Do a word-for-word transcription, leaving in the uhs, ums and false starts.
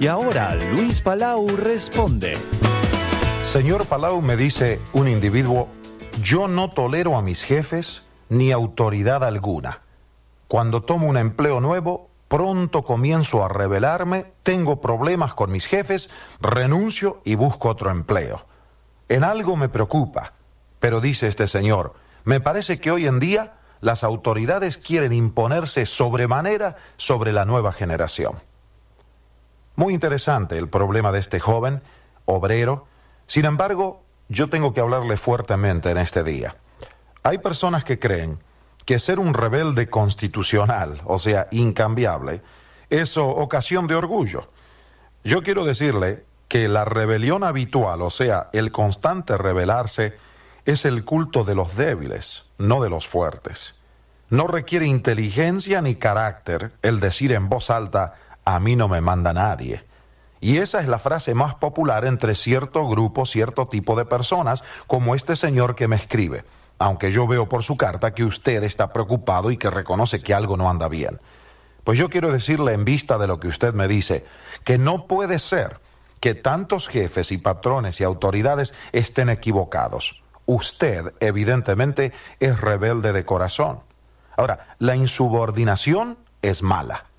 Y ahora Luis Palau responde. Señor Palau, me dice un individuo, yo no tolero a mis jefes ni autoridad alguna. Cuando tomo un empleo nuevo, pronto comienzo a rebelarme, tengo problemas con mis jefes, renuncio y busco otro empleo. En algo me preocupa, pero dice este señor, me parece que hoy en día las autoridades quieren imponerse sobremanera sobre la nueva generación. Muy interesante el problema de este joven, obrero. Sin embargo, yo tengo que hablarle fuertemente en este día. Hay personas que creen que ser un rebelde constitucional, o sea, incambiable, es ocasión de orgullo. Yo quiero decirle que la rebelión habitual, o sea, el constante rebelarse, es el culto de los débiles, no de los fuertes. No requiere inteligencia ni carácter el decir en voz alta, a mí no me manda nadie. Y esa es la frase más popular entre cierto grupo, cierto tipo de personas, como este señor que me escribe, aunque yo veo por su carta que usted está preocupado y que reconoce que algo no anda bien. Pues yo quiero decirle, en vista de lo que usted me dice, que no puede ser que tantos jefes y patrones y autoridades estén equivocados. Usted, evidentemente, es rebelde de corazón. Ahora, la insubordinación es mala.